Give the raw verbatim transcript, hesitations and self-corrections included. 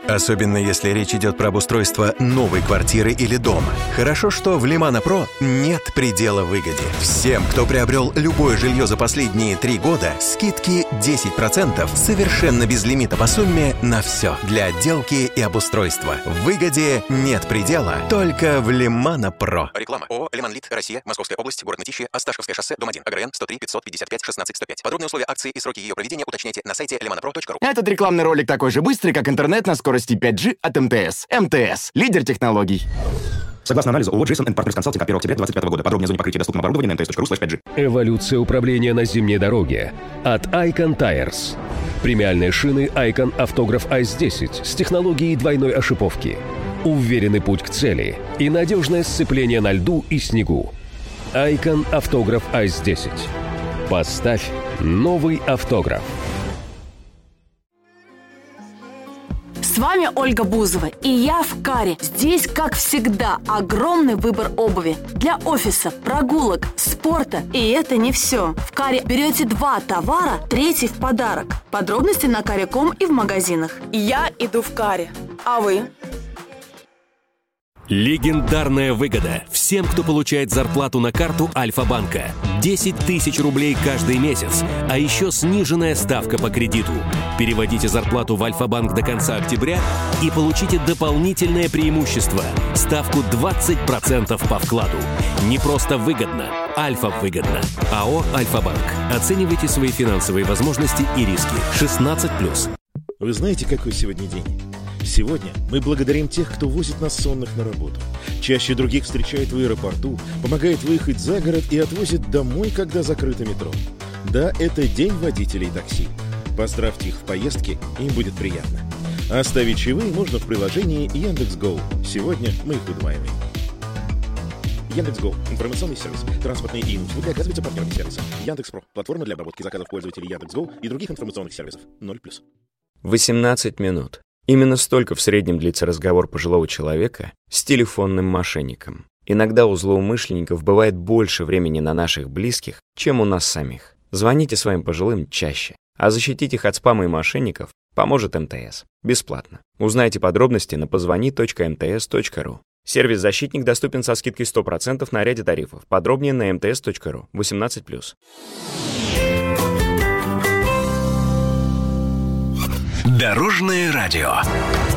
Особенно если речь идет про обустройство новой квартиры или дома. Хорошо, что в Лимана Про нет предела выгоде. Всем, кто приобрел любое жилье за последние три года, скидки десять процентов совершенно без лимита по сумме на все. Для отделки и обустройства. В выгоде нет предела, только в Лимана Про. Реклама. ООО «Лиманлит», Россия, Московская область, город Мытищи, Осташковское шоссе, дом один, АГРН сто три пятьсот пятьдесят пять шестнадцать сто пять. Подробные условия акции и сроки ее проведения уточняйте на сайте лиманапро точка ру. Этот рекламный ролик такой же быстрый, как интернет на скорости пять джи от МТС. МТС. Лидер технологий. Согласно анализу ООО «Джейсон энд Партнерс Консалтинг» от первого октября две тысячи двадцать пятого года. Подробнее о зоне покрытия доступного оборудования на эм тэ эс точка ру слэш пять джи. Эволюция управления на зимней дороге от Icon Tires. Премиальные шины Icon Автограф айс десять с технологией двойной ошиповки. Уверенный путь к цели и надежное сцепление на льду и снегу. Icon Автограф айс десять. Поставь новый автограф. С вами Ольга Бузова, и я в Каре. Здесь, как всегда, огромный выбор обуви для офиса, прогулок, спорта. И это не все. В Каре берете два товара, третий в подарок. Подробности на каре точка ком и в магазинах. Я иду в Каре. А вы? Легендарная выгода всем, кто получает зарплату на карту Альфа-банка. десять тысяч рублей каждый месяц, а еще сниженная ставка по кредиту. Переводите зарплату в Альфа-банк до конца октября и получите дополнительное преимущество – ставку двадцать процентов по вкладу. Не просто выгодно, Альфа-выгодно. АО «Альфа-банк». Оценивайте свои финансовые возможности и риски. шестнадцать плюс. Вы знаете, какой сегодня день? Сегодня мы благодарим тех, кто возит нас сонных на работу. Чаще других встречает в аэропорту, помогает выехать за город и отвозит домой, когда закрыто метро. Да, это день водителей такси. Поздравьте их в поездке, им будет приятно. Оставить чаевые можно в приложении Яндекс.Гоу. Сегодня мы их удваиваем. Яндекс.Гоу. Информационный сервис. Транспортные и услуги оказываются партнерами сервиса. Яндекс.Про. Платформа для обработки заказов пользователей Яндекс.Гоу и других информационных сервисов. ноль плюс. восемнадцать минут. Именно столько в среднем длится разговор пожилого человека с телефонным мошенником. Иногда у злоумышленников бывает больше времени на наших близких, чем у нас самих. Звоните своим пожилым чаще, а защитить их от спама и мошенников поможет эм тэ эс. Бесплатно. Узнайте подробности на позвони точка эм тэ эс точка ру. Сервис «Защитник» доступен со скидкой сто процентов на ряде тарифов. Подробнее на эм тэ эс точка ру. восемнадцать плюс. Дорожное радио.